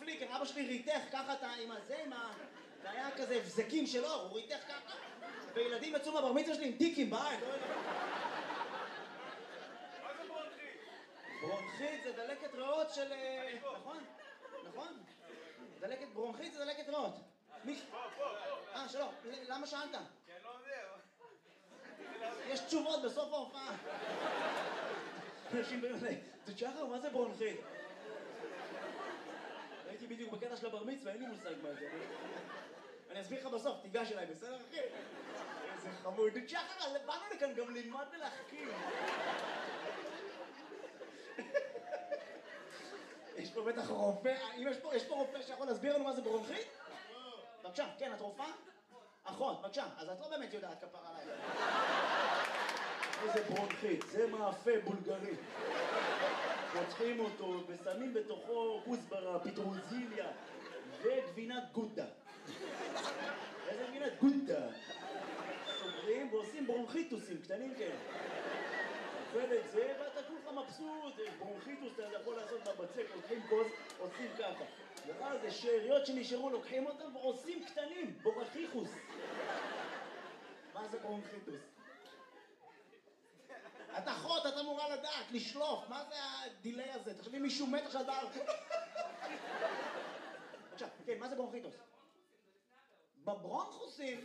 לי, כי אבא שלי ריתך ככה עם הזה, זה היה כזה הבזקים שלו, הוא ריתך ככה, וילדים יצאו מהבר מצווה שלי עם טיקים בעין. מה זה ברונכית? ברונכית זה דלקת ריאות של... נכון? נכון? ברונכית זה דלקת ריאות. פה. שלום, למה שאלת? כי אני לא יודע. יש תשובות בסוף ההופעה. אנשים באים אליי, תשחר, מה זה ברונכית? הייתי בדיוק בקטע של הבר מצווה, אין לי מושג מה זה. אני אסביר לך בסוף, תיגש אליי, בסדר אחי? איזה חמוד. תשחר, באנו לכאן גם ללמוד ולהחכים. יש פה בטח רופא, יש פה רופא שיכול להסביר לנו מה זה ברונכית? בבקשה, כן, את רופאה? אחות, בבקשה, אז את לא באמת יודעת כפר עליי. איזה ברונכית, זה מאפה בולגרי. פותחים אותו ושמים בתוכו כוסברה, פטרוזיליה וגבינת גודה. איזה גבינת גודה? סוגרים ועושים ברונכיטוסים קטנים כאלה. אוכל את זה ואתה כולך מבסוט, ברונכיטוס אתה יכול לעשות בבצק, לוקחים כוס, עושים ככה. ואז זה שאריות שנשארו, לוקחים אותם ועושים קטנים, בורחיחוס. מה זה ברונכיטוס? את אחות, את אמורה לדעת, לשלוף, מה זה הדילי הזה? תחשבי מישהו מת עכשיו בעל. עכשיו, כן, מה זה ברונכיטוס? בברונכוסים?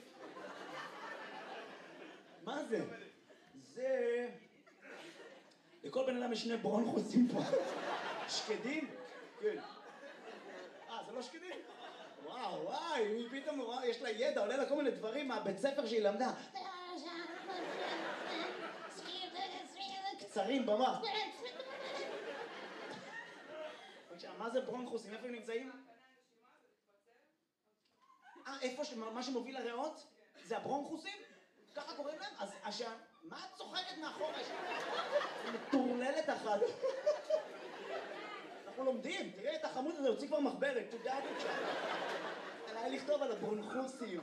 מה זה? זה... לכל בן אדם יש שני ברונכוסים פה. שקדים? כן. זה לא שקדים? וואי, היא פתאום, יש לה ידע, עולה לה כל מיני דברים מהבית ספר שהיא למדה. קצרים במוח. מה זה ברונכוסים? איפה הם נמצאים? איפה מה שמוביל לריאות? זה הברונכוסים? ככה קוראים להם? אז מה את צוחקת מאחורה? מטורללת אחת. אנחנו לומדים, תראה את החמוד הזה, הוציא כבר מחברת, תודה בבקשה. עליי לכתוב על הברונכוסים.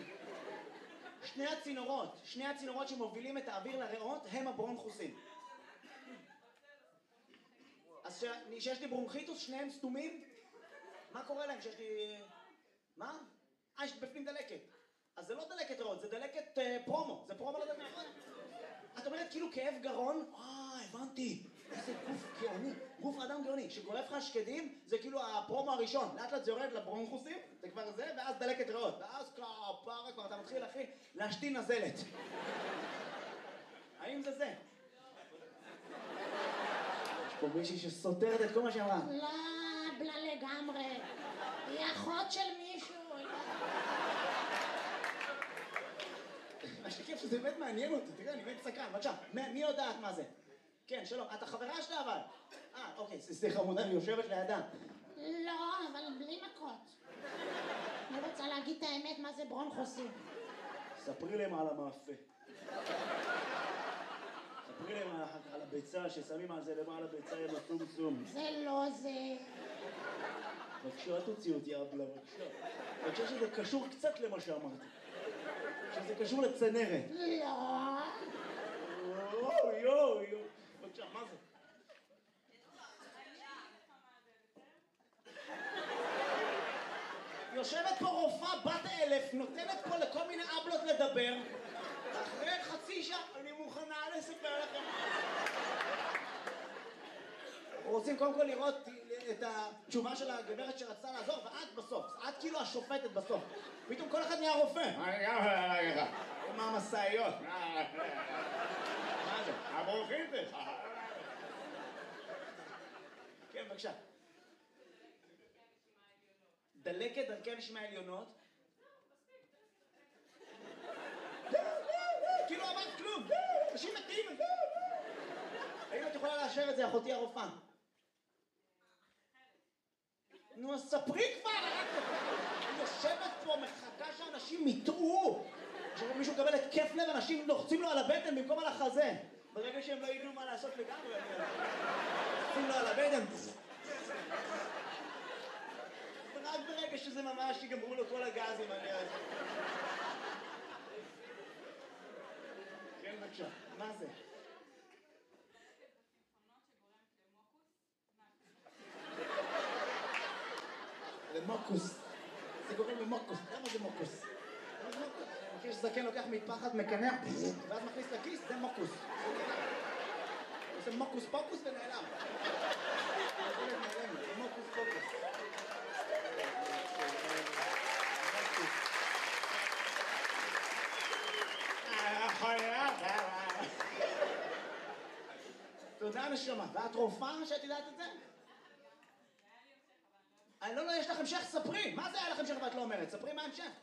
שני הצינורות שמובילים את האוויר לריאות הם הברונכוסים. אז שיש לי ברונכיטוס, שניהם סתומים? מה קורה להם שיש לי... מה? יש בפנים דלקת. אז זה לא דלקת ריאות, זה דלקת פרומו. זה פרומו לדלקת ריאות. את אומרת כאילו כאב גרון? הבנתי. איזה גוף גאוני. גוף אדם גאוני. שגורף לך שקדים, זה כאילו הפרומו הראשון. לאט לאט זה יורד לברונכוסים, זה כבר זה, ואז דלקת ריאות. ואז כפרה כבר אתה מתחיל, אחי, להשתין נזלת. האם זה זה? יש פה מישהי שסותרת את כל מה שאמרה. לא, בלה לגמרי. היא אחות של מישהו. מה שכיף שזה באמת מעניין אותי, תראה, אני באמת סקרן, בבקשה, מי יודעת מה זה? כן, שלום, את החברה שלה אבל? אוקיי, סליחה מודה, אני יושבת לידה. לא, אבל בלי מכות. אני רוצה להגיד את האמת מה זה ברונכוסים. ספרי להם על המאפה. ספרי להם על הביצה, ששמים על זה למעלה ביצה עם הסום. זה לא זה. בבקשה, אל תוציא אותי אבלה, בבקשה. בבקשה שזה קשור קצת למה שאמרתי. שזה קשור לצנרת. לא. יואו. בבקשה, מה זה? יושבת פה רופאה בת 1000, נותנת פה לכל מיני אבלות לדבר. אחרי חצי שעה, אני מוכנה לספר לכם. רוצים קודם כל לראות את התשובה של הגברת שרצתה לעזור, ואת בסוף, את כאילו השופטת בסוף. פתאום כל אחד נהיה רופא. עם המסעיות. מה זה? הברונכיטוס. כן, בבקשה. דלקת דרכי הנשימה העליונות. כאילו אמרת כלום. אנשים מתים. האם את יכולה לאשר את זה, אחותי הרופאה? נו, אז ספרי כבר! אני יושבת פה, מחכה שאנשים יטעו. כשמישהו מקבל התקף לב, אנשים לוחצים לו על הבטן במקום על החזה. ברגע שהם לא ידעו מה לעשות לגמרי, לוחצים לו על הבטן. רק ברגע שזה ממש יגמרו לו כל הגזים, אני יודע. כן, בבקשה, מה זה? זה מוקוס. זה קוראים למוקוס. למה זה מוקוס? מכיר שזקן לוקח מטפחת, מקנח, ואז מכניס לכיס, זה מוקוס. עושה מוקוס פוקוס ונעלם. זה מוקוס פוקוס. תודה נשמה. ואת רופאה שאת יודעת את זה? לא, יש לך המשך, ספרי. מה זה היה לך המשך ואת לא אומרת? ספרי מה המשך.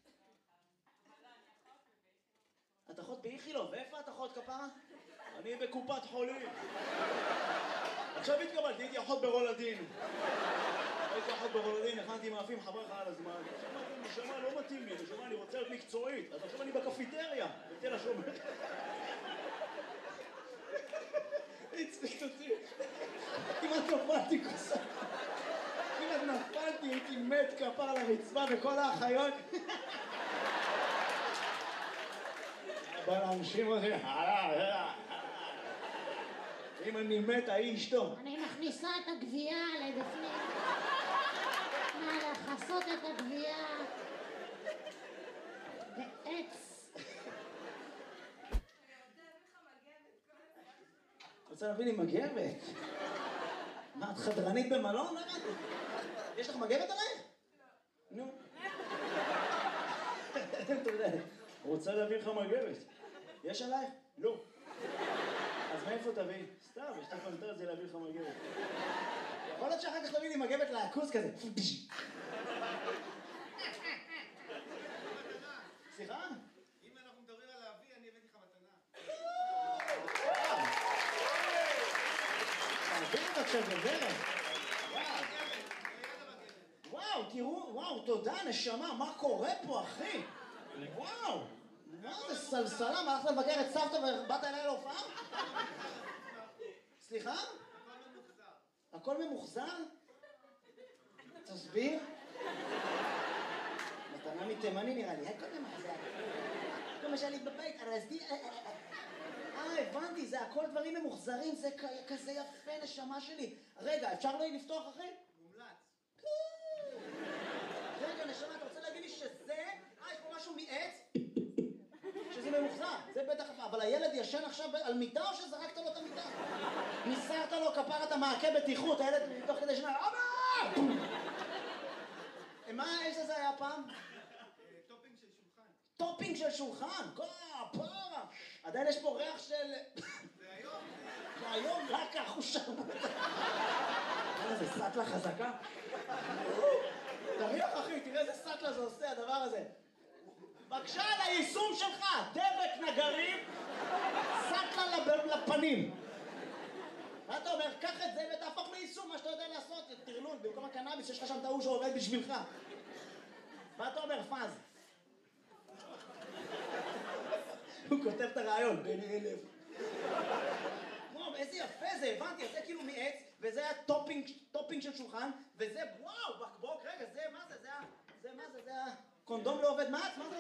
את אחות באיכילוב, ואיפה את אחות כפרה? אני בקופת חולים. עכשיו התקבלתי, הייתי אחות ברולדין. הייתי אחות ברולדין, הכנתי מאפים חבר לך על הזמן. נשמה לא מתאים לי, נשמה אני רוצה להיות מקצועית. אז עכשיו אני בקפיטריה, בתל השומר. הצחיק אותי. כמעט נפלתי כוסה. כמעט נפלתי, הייתי מת כפר על הרצפה וכל האחיות. בא להנשים אותי, אם אני מת, ההיא אשתו. אני מכניסה את הגבייה לבפנים. מה, לחסות את הגבייה בעץ. רוצה להביא לי מגבת? מה, את חדרנית במלון? יש לך מגבת עליי? נו. תודה. רוצה להביא לך מגבת. יש עלייך? לא. אז מאיפה תביא? סתם, יש לי פנטזיה להביא לך מגבת. יכול להיות שאחר כך תביא לי מגבת לעכוס כזה. סליחה? אם אנחנו מדברים על להביא, אני הבאתי לך מתנה. תעביר את עכשיו בדרך. וואו, תראו, וואו, תודה, נשמה, מה קורה פה, אחי? וואו, מה זה סלסלה? מה, הלכת לבקר את סבתא ובאת אליי להופעה? סליחה? הכל ממוחזר? תסביר. מתנה מתימני נראה לי, הכל ממוחזר. כל מה שהיה לי בבית, ארזתי... הבנתי, זה הכל דברים ממוחזרים, זה כזה יפה, נשמה שלי. רגע, אפשר לא לפתוח, אחי? מומלץ. רגע, נשמה, אתה רוצה להגיד לי שזה... יש פה משהו מעץ? שזה ממוחזר, זה בטח... אבל הילד ישן עכשיו על מיטה או שזרקת לו את המיטה? ניסרת לו כפרת המעקה בטיחות, הילד מתוך כדי שנה... אבא! מה, איזה זה היה פעם? טופינג של שולחן. טופינג של שולחן? כפרה! עדיין יש פה ריח של... והיום... והיום רק החושה. איזה סטלה חזקה. תריח אחי, תראה איזה סטלה זה עושה הדבר הזה. בבקשה על היישום שלך, דבק נגרים, סטלה לפנים. מה אתה אומר? קח את זה ותהפוך ליישום, מה שאתה יודע לעשות, תרלול, במקום הקנאביס יש לך שם טעו שעובד בשבילך. מה אתה אומר, פאז? הוא כותב את הרעיון, בין 1000. וואו, איזה יפה זה, הבנתי, זה כאילו מעץ, וזה היה טופינג של שולחן, וזה, וואו, בקבוק, רגע, זה, מה זה, זה הקונדום לא עובד מעץ, מה זה?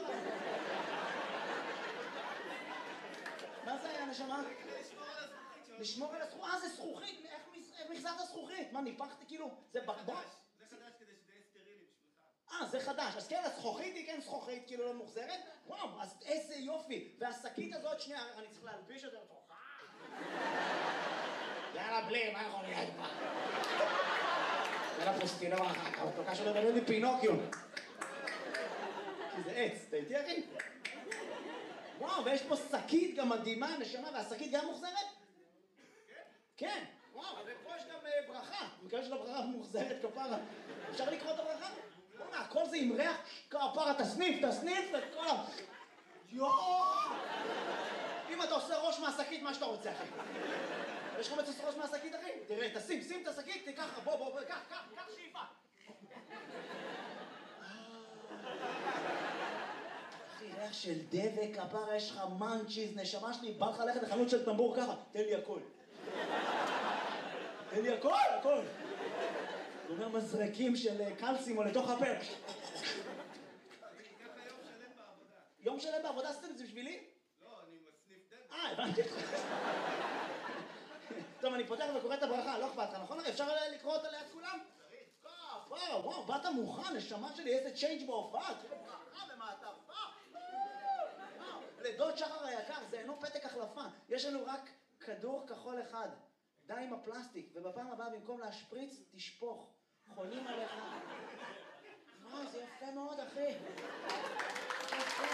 מה זה היה, נשמה? לשמור על הזכוכית, זה זכוכית, איך מחזרת זכוכית? מה, ניפחתי כאילו, זה בקבוק? זה חדש כדי שזה יהיה סטרילי בשבילך. זה חדש, אז כן, הזכוכית היא כן זכוכית, כאילו לא מוחזרת, וואו, אז איזה יופי, והשקית הזאת, שנייה, אני צריך להלביש את זה לתוכה. יאללה, בלי, מה יכול להיות פה? יאללה, פוסטינור, התוקה שלו בנו לי פינוקיו. כי זה עץ, אתה איתי, אחי? וואו, ויש פה שקית גם מדהימה, נשמה, והשקית גם מוחזרת? כן, וואו, ופה יש גם ברכה, מקווה של הברכה מוחזרת כפרה. אפשר לקרוא את הברכה? בוא'נה, הכל זה עם ריח כפרה, תסניף את כל ה... יואו! אם אתה עושה ראש מהשקית, מה שאתה רוצה, אחי. יש לך מצוס ראש מהשקית, אחי? תראה, שים את השקית, תיקח, בוא, קח שאיפה. אחי, ריח של דבק, כפרה, יש לך מנצ'יז, נשמה שלי, בא לך ללכת לחנות של טמבור ככה, תן לי הכל. תן לי הכל. זה אומר מזרקים של קלסים או לתוך הפה. אני אקח יום שלם בעבודה. יום שלם בעבודה עשיתם את זה בשבילי? לא, אני מסניף דלק. הבנתי. טוב, אני פותח וקורא את הברכה, לא אכפת לך, נכון? אפשר לקרוא אותה ליד כולם? וואו, באת מוכן, נשמה שלי, איזה צ'יינג' בהופעה, תראה ברכה ומעטפה. לדוד שחר היקר, זה אינו פתק החלפה. יש לנו רק כדור כחול אחד. די עם הפלסטיק, ובפעם הבאה במקום להשפריץ, תשפוך. חונים עליך. וואו, זה יפה מאוד, אחי. יפה.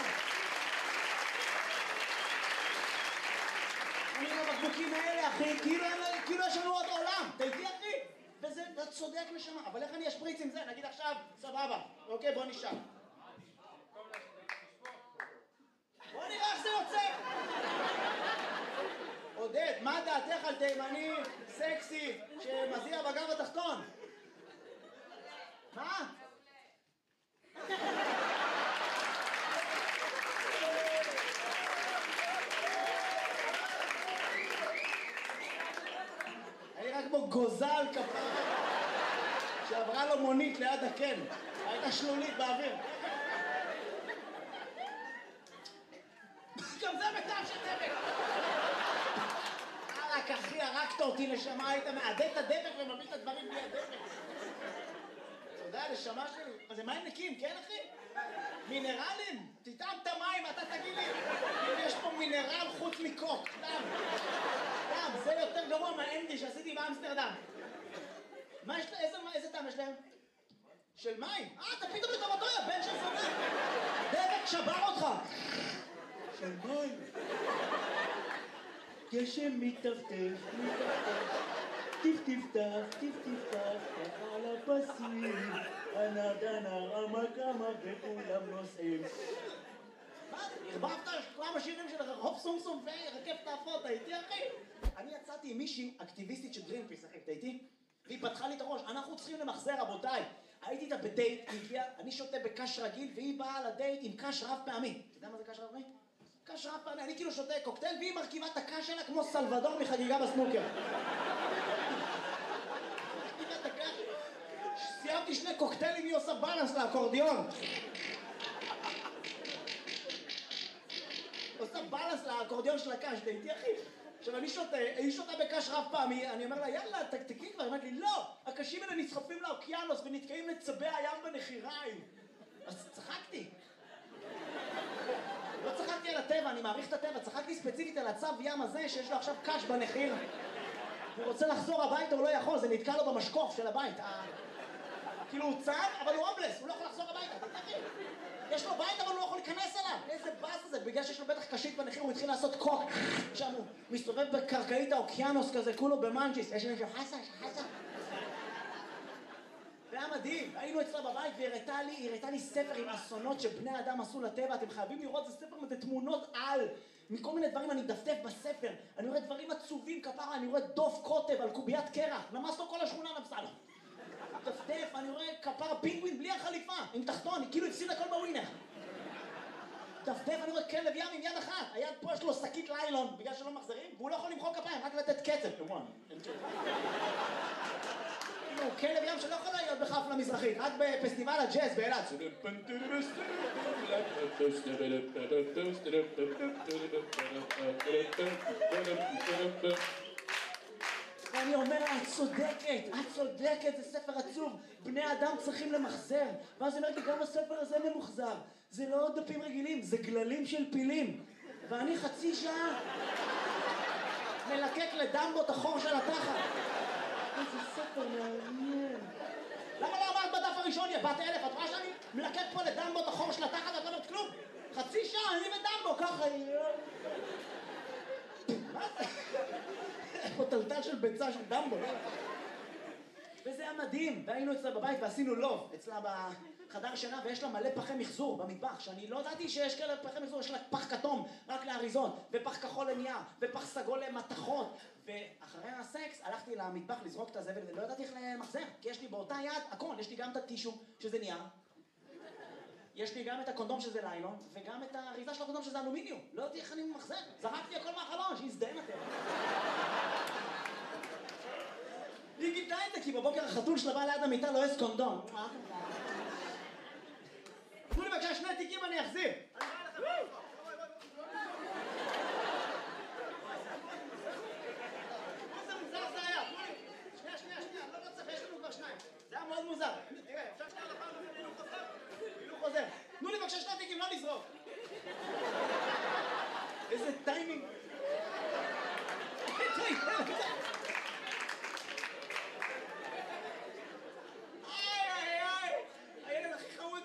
אני עם הבקבוקים האלה, אחי, כאילו יש לנו עוד עולם. אתה איתי, אחי? וזה, אתה צודק נשמה. אבל איך אני אשפריץ עם זה? נגיד עכשיו, סבבה. אוקיי, בוא נשאר. בוא נראה איך זה יוצא. עודד, מה דעתך על תימני סקסי שמזיע בגב התחתון? מה? אני רק כמו גוזל כפרה שעברה לו מונית ליד הקן. הייתה שלולית באוויר. גם זה בטעם של דבק. רק אחי, הרגת אותי נשמה, היית מעדד את הדבק ומביא את הדברים בלי הדבק. אתה יודע, נשמה שלי, מה זה מים נקיים, כן אחי? מינרלים? תטעם את המים, אתה תגיד לי אם יש פה מינרל חוץ מקוק, דם. זה יותר גרוע מהאנדי שעשיתי באמסטרדם. מה יש להם? איזה טעם יש להם? של מים? אתה פתאום לטובתו, יא בן של זונה. דבק שבר אותך. של מים. גשם מטפטף, טיפטף, ככה על הפסים, הנר, המקמה וכולם נוסעים. מה? הרבבת כמה שירים של הופ סום סום ורקפת האפות, אתה איתי אחי? אני יצאתי עם מישהי אקטיביסטית של גרינפיס, אחי, אתה איתי? והיא פתחה לי את הראש, אנחנו צריכים למחזר רבותיי. הייתי איתה בדייט, אני שותה בקש רגיל והיא באה לדייט עם קש רב פעמי. אתה יודע מה זה קש רב פעמי? קש רב פעמי, אני כאילו שותה קוקטייל והיא מרכיבה את הקש שלה כמו סלבדור מחגיגה בסנוקר. סיימתי 2 קוקטיילים, היא עושה בלנס לאקורדיון. עושה בלנס לאקורדיון של הקש, אתה איתי אחי? עכשיו היא שותה בקש רב פעמי, אני אומר לה יאללה תקתקי כבר, היא אומרת לי לא, הקשים האלה נסחפים לאוקיינוס ונתקעים לצבי הים בנחיריים. אז צחקתי. לא צחקתי על הטבע, אני מעריך את הטבע, צחקתי ספציפית על הצב ים הזה שיש לו עכשיו קש בנחיר. הוא רוצה לחזור הביתה, הוא לא יכול, זה נתקע לו במשקוף של הבית. כאילו הוא צב, אבל הוא הומלס, הוא לא יכול לחזור הביתה, אתה תגיד. יש לו בית, אבל הוא לא יכול להיכנס אליו. איזה באס זה, בגלל שיש לו בטח קשית בנחיר, הוא התחיל לעשות קוק. שם הוא מסתובב בקרקעית האוקיינוס כזה, כולו במנג'יס. יש מישהו חסה. והיה מדהים, היינו אצלה בבית והיא הראתה לי ספר עם אסונות שבני אדם עשו לטבע. אתם חייבים לראות, זה ספר עם תמונות על. מכל מיני דברים אני מדפדף בספר. אני רואה דברים עצובים כפרה, אני רואה דוף קוטב על קוביית קרח. נמס לו כל השכונה נפסה לו. דפדף, אני רואה כפרה פינגווין בלי החליפה, עם תחתון, היא כאילו הפסיד הכל בווינר. דפדף, אני רואה כלב ים עם יד אחת. היד פה יש לו שקית ליילון, בגלל שלא מחזרים, והוא לא יכול למחוא כפיים, רק לתת קצב. הוא כלב ים שלא יכול להיות בחפלה מזרחית, רק בפסטיבל הג'אז באילת. ואני אומר, את צודקת, זה ספר עצוב, בני אדם צריכים למחזר. ואז היא אומרת לי, גם הספר הזה ממוחזר. זה לא דפים רגילים, זה גללים של פילים. ואני חצי שעה מלקק לדמבו את החור של התחת. איזה ספר מעניין. למה לא אמרת בדף הראשון, יא בת 1000? את רואה שאני מלקק פה לדמבו את החור של התחת ואת לא אומרת כלום? חצי שעה, אני ודמבו, ככה. מה זה? פה טלטל של ביצה של דמבו. וזה היה מדהים, והיינו אצלה בבית ועשינו לוב, אצלה בחדר שינה, ויש לה מלא פחי מחזור במטבח, שאני לא ידעתי שיש כאלה פחי מחזור, יש לה פח כתום רק לאריזות, ופח כחול לנייר, ופח סגול למתכות, ואחרי הסקס הלכתי למטבח לזרוק את הזבל, ולא ידעתי איך למחזר, כי יש לי באותה יד הכל, יש לי גם את הטישו, שזה נייר, יש לי גם את הקונדום שזה ליילון, וגם את האריזה של הקונדום שזה אלומיניום, לא ידעתי איך אני ממחזר, זרקתי הכל מהחלון, שיזדהם אתם. היא גיתה את זה, כי בבוקר החתול שלה בא ליד המיטה לועס קונדום. תנו לי בבקשה 2 תיקים, אני אחזיר. איזה מוזר זה היה, תנו לי. שנייה, לא צריך, יש לנו כבר 2. זה היה מאוד מוזר. טיימינג.